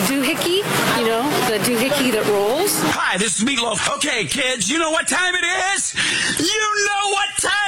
doohickey, the doohickey that rolls. Hi, this is Meatloaf. Okay, kids, you know what time it is? You know what time